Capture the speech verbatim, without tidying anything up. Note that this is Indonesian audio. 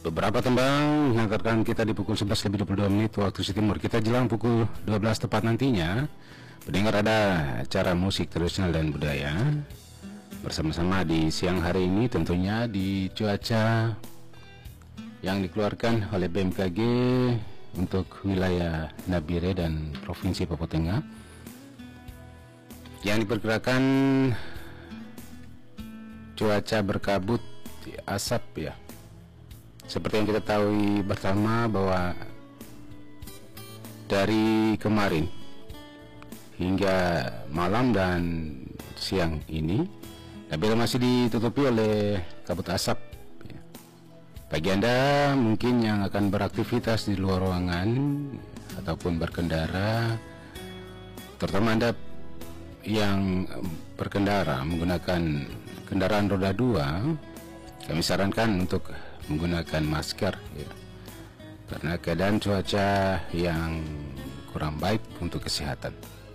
Beberapa tembang mengantarkan kita di pukul sebelas lebih dua puluh dua menit waktu Indonesia Timur. Kita jelang pukul dua belas tepat nantinya mendengar ada acara musik tradisional dan budaya bersama-sama di siang hari ini, tentunya di cuaca yang dikeluarkan oleh B M K G untuk wilayah Nabire dan Provinsi Papua Tengah, yang diperkirakan cuaca berkabut, asap ya. Seperti yang kita tahu bersama bahwa dari kemarin hingga malam dan siang ini Nabire masih ditutupi oleh kabut asap ya. Bagi Anda mungkin yang akan beraktivitas di luar ruangan ataupun berkendara, terutama Anda yang berkendara menggunakan kendaraan roda dua, kami sarankan untuk menggunakan masker ya, karena keadaan cuaca yang kurang baik untuk kesehatan.